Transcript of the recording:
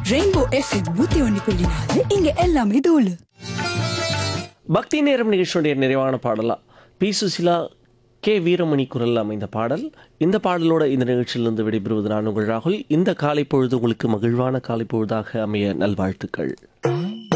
Rainbow FM 101.4 இங்க எல்லாமே தோலு. பக்தி நேரம் நிகழ்ச்சியுடைய நிறைவான பாடலா பி சுசிலா கே வீரமணி குரல் அமைந்த பாடல். இந்த பாடலோட இந்த நிகழ்ச்சியிலிருந்து விடைபெறுவது நான் உங்கள் ராகுல். இந்த காலை பொழுது உங்களுக்கு மகிழ்வான காலை பொழுதாக அமைய நல்வாழ்த்துக்கள்.